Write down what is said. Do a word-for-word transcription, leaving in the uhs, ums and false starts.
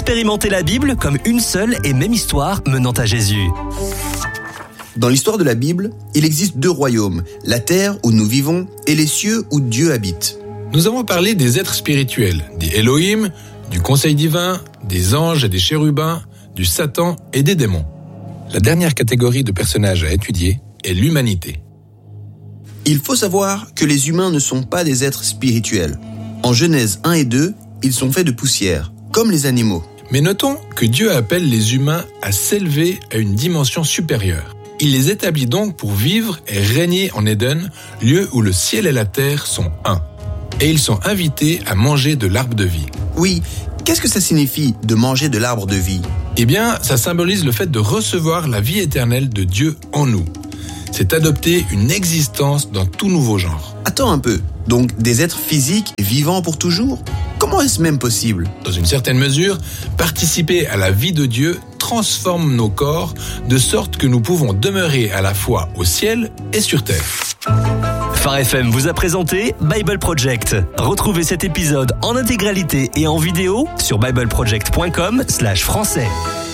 Expérimentez la Bible comme une seule et même histoire menant à Jésus. Dans l'histoire de la Bible, il existe deux royaumes, la terre où nous vivons et les cieux où Dieu habite. Nous avons parlé des êtres spirituels, des Elohim, du conseil divin, des anges et des chérubins, du Satan et des démons. La dernière catégorie de personnages à étudier est l'humanité. Il faut savoir que les humains ne sont pas des êtres spirituels. En Genèse un et deux, ils sont faits de poussière, comme les animaux. Mais notons que Dieu appelle les humains à s'élever à une dimension supérieure. Il les établit donc pour vivre et régner en Éden, lieu où le ciel et la terre sont un. Et ils sont invités à manger de l'arbre de vie. Oui, qu'est-ce que ça signifie de manger de l'arbre de vie ? Eh bien, ça symbolise le fait de recevoir la vie éternelle de Dieu en nous. C'est adopter une existence dans tout nouveau genre. Attends un peu, donc des êtres physiques vivants pour toujours ? Comment est-ce même possible ? Dans une certaine mesure, participer à la vie de Dieu transforme nos corps de sorte que nous pouvons demeurer à la fois au ciel et sur terre. Phare F M vous a présenté Bible Project. Retrouvez cet épisode en intégralité et en vidéo sur bible project point com slash français.